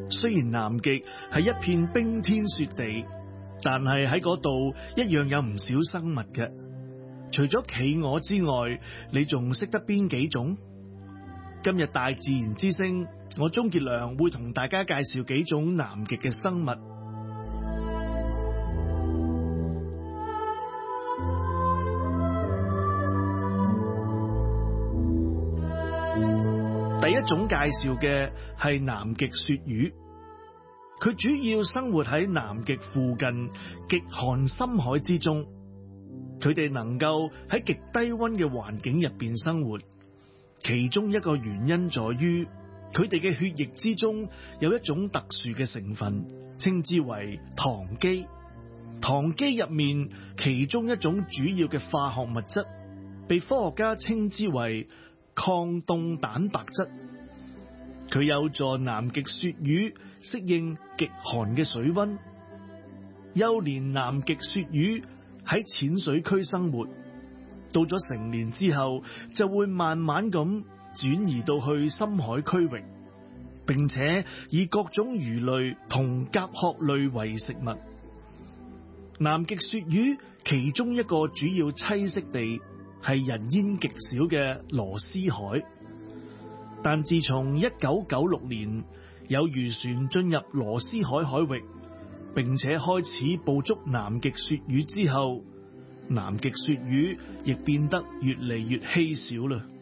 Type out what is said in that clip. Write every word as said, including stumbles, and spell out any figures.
雖然南極係一片冰天雪地，但係喺嗰度一樣有唔少生物嘅。除咗企鵝之外，你仲識得邊幾種？今日大自然之聲，我鍾傑良會同大家介紹幾種南極嘅生物。第一種介紹嘅係南極雪魚，佢主要生活喺南極附近極寒深海之中，佢哋能夠喺極低溫嘅環境入邊生活。其中一個原因在於佢哋嘅血液之中有一種特殊嘅成分，稱之為糖基。糖基入面其中一種主要嘅化學物質，被科學家稱之為抗凍蛋白質。佢有助南極雪魚適應極寒嘅水溫。幼年南極雪魚喺淺水區生活，到咗成年之後就會慢慢咁轉移到去深海區域，並且以各種魚類同甲殼類為食物。南極雪魚其中一個主要棲息地係人煙極少嘅羅斯海，但自從一九九六年有漁船進入羅斯海海域，並且開始捕捉南極雪魚之後，南極雪魚亦變得越嚟越稀少啦。